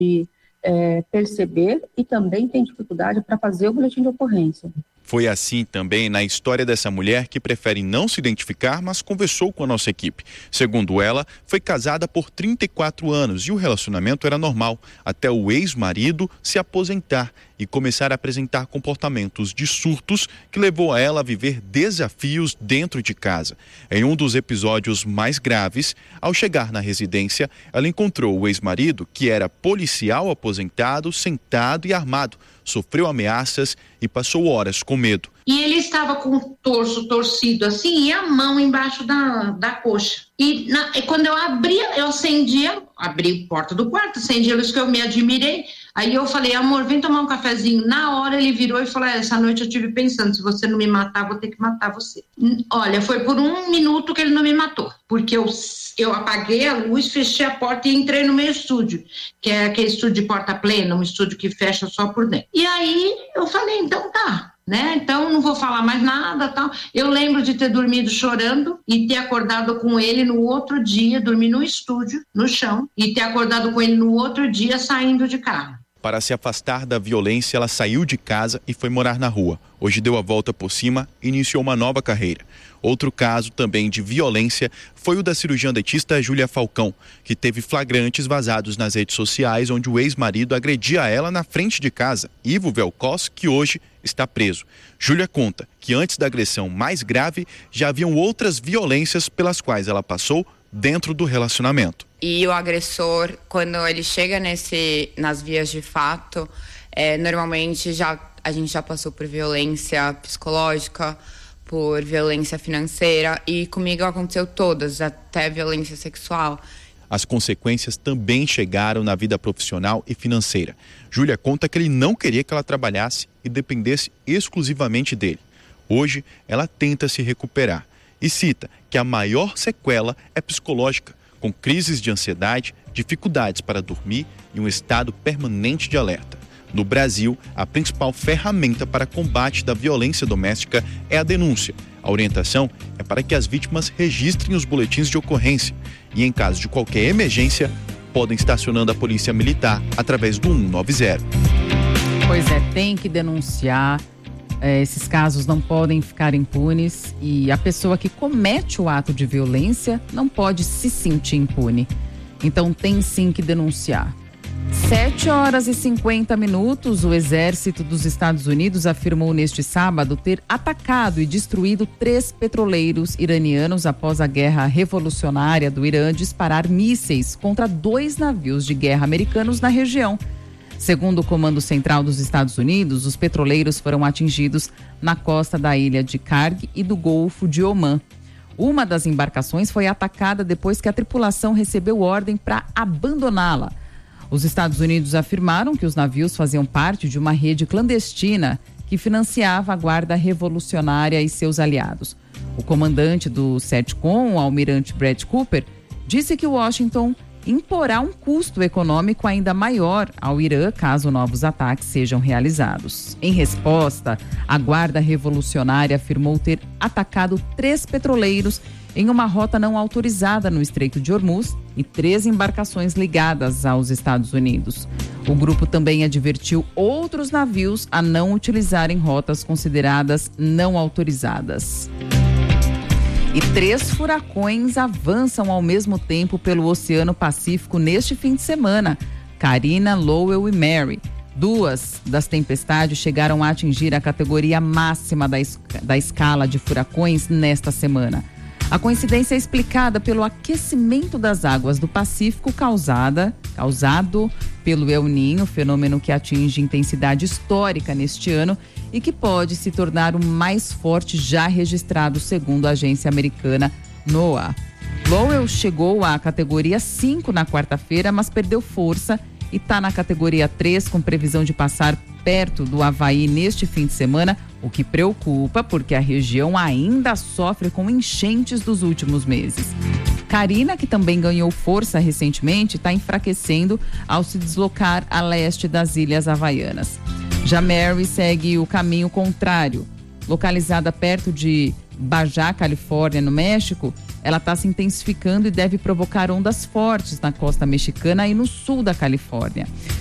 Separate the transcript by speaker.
Speaker 1: de perceber e também tem dificuldade para fazer o boletim de ocorrência.
Speaker 2: Foi assim também na história dessa mulher que prefere não se identificar, mas conversou com a nossa equipe. Segundo ela, foi casada por 34 anos e o relacionamento era normal, até o ex-marido se aposentar e começar a apresentar comportamentos de surtos que levou a ela a viver desafios dentro de casa. Em um dos episódios mais graves, ao chegar na residência, ela encontrou o ex-marido, que era policial aposentado, sentado e armado. Sofreu ameaças e passou horas com medo.
Speaker 3: E ele estava com o torso torcido assim e a mão embaixo da coxa. E quando eu abri a porta do quarto, acendi a luz, que eu me admirei. Aí eu falei, amor, vem tomar um cafezinho. Na hora ele virou e falou, essa noite eu estive pensando, se você não me matar, vou ter que matar você. Olha, foi por 1 minuto que ele não me matou, porque eu apaguei a luz, fechei a porta e entrei no meu estúdio, que é aquele estúdio de porta plena, um estúdio que fecha só por dentro. E aí eu falei, então tá. Então não vou falar mais nada, tal. Eu lembro de ter dormido chorando e ter acordado com ele no outro dia, dormir no estúdio, no chão, e ter acordado com ele no outro dia saindo de carro.
Speaker 2: Para se afastar da violência, ela saiu de casa e foi morar na rua. Hoje deu a volta por cima e iniciou uma nova carreira. Outro caso também de violência foi o da cirurgiã dentista Júlia Falcão, que teve flagrantes vazados nas redes sociais, onde o ex-marido agredia ela na frente de casa, Ivo Velkos, que hoje está preso. Júlia conta que antes da agressão mais grave, já haviam outras violências pelas quais ela passou dentro do relacionamento.
Speaker 4: E o agressor, quando ele chega nas vias de fato, normalmente a gente já passou por violência psicológica, por violência financeira, e comigo aconteceu todas, até violência sexual.
Speaker 2: As consequências também chegaram na vida profissional e financeira. Júlia conta que ele não queria que ela trabalhasse e dependesse exclusivamente dele. Hoje, ela tenta se recuperar e cita que a maior sequela é psicológica, com crises de ansiedade, dificuldades para dormir e um estado permanente de alerta. No Brasil, a principal ferramenta para combate da violência doméstica é a denúncia. A orientação é para que as vítimas registrem os boletins de ocorrência e, em caso de qualquer emergência, podem estar acionando a Polícia Militar através do 190.
Speaker 5: Pois é, tem que denunciar. Esses casos não podem ficar impunes e a pessoa que comete o ato de violência não pode se sentir impune. Então tem sim que denunciar. 7h50, o Exército dos Estados Unidos afirmou neste sábado ter atacado e destruído 3 petroleiros iranianos após a guerra revolucionária do Irã disparar mísseis contra 2 navios de guerra americanos na região. Segundo o Comando Central dos Estados Unidos, os petroleiros foram atingidos na costa da ilha de Karg e do Golfo de Omã. Uma das embarcações foi atacada depois que a tripulação recebeu ordem para abandoná-la. Os Estados Unidos afirmaram que os navios faziam parte de uma rede clandestina que financiava a Guarda Revolucionária e seus aliados. O comandante do CENTCOM, o almirante Brett Cooper, disse que Washington imporá um custo econômico ainda maior ao Irã caso novos ataques sejam realizados. Em resposta, a Guarda Revolucionária afirmou ter atacado 3 petroleiros em uma rota não autorizada no Estreito de Hormuz e 3 embarcações ligadas aos Estados Unidos. O grupo também advertiu outros navios a não utilizarem rotas consideradas não autorizadas. E 3 furacões avançam ao mesmo tempo pelo Oceano Pacífico neste fim de semana. Carina, Lowell e Mary. 2 das tempestades chegaram a atingir a categoria máxima da escala de furacões nesta semana. A coincidência é explicada pelo aquecimento das águas do Pacífico causado pelo El Niño, fenômeno que atinge intensidade histórica neste ano e que pode se tornar o mais forte já registrado, segundo a agência americana NOAA. Lowell chegou à categoria 5 na quarta-feira, mas perdeu força e está na categoria 3, com previsão de passar perto do Havaí neste fim de semana, o que preocupa porque a região ainda sofre com enchentes dos últimos meses. Carina, que também ganhou força recentemente, está enfraquecendo ao se deslocar a leste das Ilhas Havaianas. Já Mary segue o caminho contrário. Localizada perto de Baja, Califórnia, no México, ela está se intensificando e deve provocar ondas fortes na costa mexicana e no sul da Califórnia.